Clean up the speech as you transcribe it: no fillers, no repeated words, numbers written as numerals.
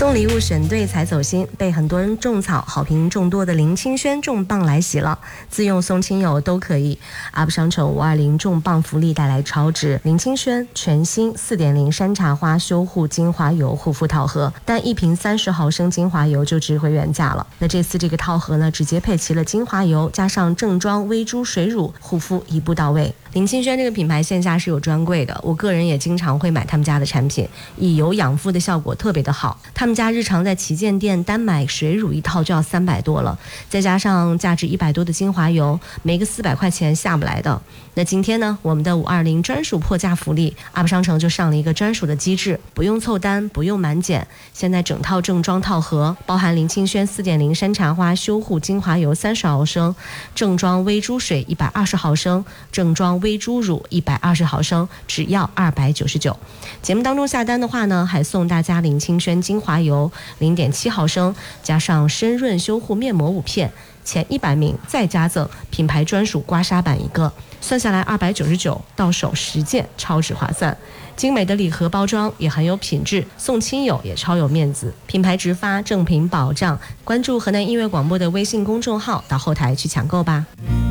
送礼物选对才走心，被很多人种草，好评众多的林清轩重磅来袭了，自用送亲友都可以。UP 商城520重磅福利带来超值，林清轩全新 4.0 山茶花修护精华油护肤套盒，但一瓶30毫升精华油就值回原价了。那这次这个套盒呢，直接配齐了精华油加上正装微珠水乳，护肤一步到位。林清轩这个品牌线下是有专柜的，我个人也经常会买他们家的产品，以油养肤的效果特别的好。他们家日常在旗舰店单买水乳一套就要300多了，再加上价值100多的精华油，没个400块钱下不来的。那今天呢，我们的520专属破价福利 UP 商城就上了一个专属的机制，不用凑单，不用满减，现在整套正装套盒包含林清轩 4.0 山茶花修护精华油30毫升，正装微珠水120毫升，正装微珠乳120毫升，只要299。节目当中下单的话呢，还送大家林清轩精华油0.7毫升，加上深润修护面膜5片，前100名再加赠品牌专属刮痧板1个，算下来299，到手10件，超值划算。精美的礼盒包装也很有品质，送亲友也超有面子，品牌直发，正品保障。关注河南音乐广播的微信公众号，到后台去抢购吧。